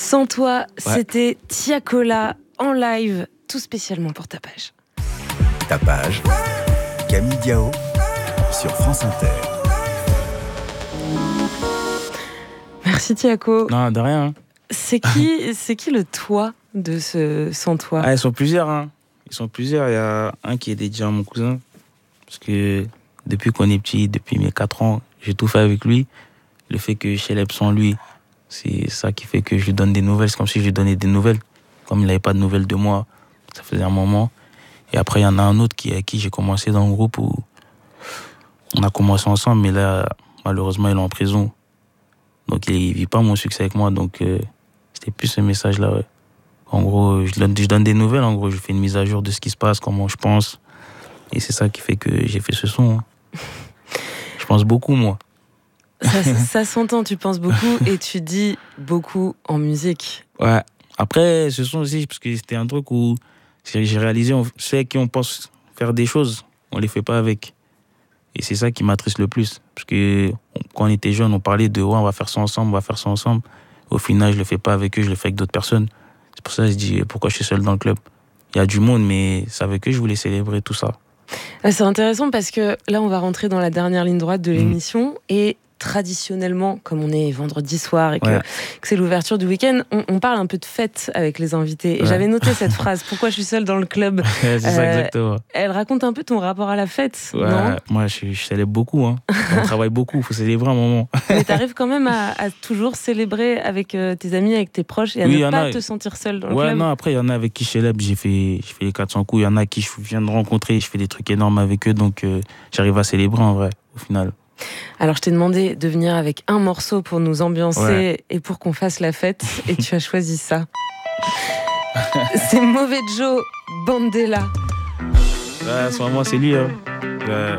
Sans toi, c'était Tiakola en live, tout spécialement pour Tapage. Tapage, Camille Diao sur France Inter. Merci Tiako. Non, de rien. C'est qui le toi de ce Sans toi? Ils sont plusieurs. Ils sont plusieurs. Il y a un qui est dédié à mon cousin. Parce que depuis qu'on est petit, depuis mes 4 ans, j'ai tout fait avec lui. Le fait que je célèbre sans lui, c'est ça qui fait que je lui donne des nouvelles. C'est comme si je lui donnais des nouvelles. Comme il n'avait pas de nouvelles de moi, ça faisait un moment. Et après, il y en a un autre avec qui j'ai commencé dans le groupe où on a commencé ensemble, mais là, malheureusement, il est en prison. Donc, il ne vit pas mon succès avec moi. Donc, c'était plus ce message-là, ouais. En gros, je donne des nouvelles. En gros, je fais une mise à jour de ce qui se passe, comment je pense. Et c'est ça qui fait que j'ai fait ce son. Je pense beaucoup, moi. Ça s'entend, tu penses beaucoup et tu dis beaucoup en musique. Ouais. Après, ce son aussi, parce que c'était un truc où j'ai réalisé, on sait qu'on pense faire des choses, on les fait pas avec. Et c'est ça qui m'attriste le plus. Parce que quand on était jeune, on parlait de on va faire ça ensemble, on va faire ça ensemble. Au final, je le fais pas avec eux, je le fais avec d'autres personnes. C'est pour ça que je dis pourquoi je suis seul dans le club. Il y a du monde, mais c'est avec eux que je voulais célébrer tout ça. C'est intéressant parce que là, on va rentrer dans la dernière ligne droite de l'émission et traditionnellement, comme on est vendredi soir et que c'est l'ouverture du week-end, on parle un peu de fête avec les invités. Et j'avais noté cette phrase, pourquoi je suis seule dans le club. C'est ça, exactement. Elle raconte un peu ton rapport à la fête, non? Moi, je célèbre beaucoup. On travaille beaucoup, il faut célébrer un moment. Mais t'arrives quand même à toujours célébrer avec tes amis, avec tes proches et à ne pas te sentir seule dans le club. Non, après, il y en a avec qui je célèbre, je fais les 400 coups. Il y en a qui je viens de rencontrer, je fais des trucs énormes avec eux. Donc, j'arrive à célébrer en vrai, au final. Alors je t'ai demandé de venir avec un morceau pour nous ambiancer et pour qu'on fasse la fête et tu as choisi ça. C'est Mauvais Joe Bandela. Ouais, c'est lui.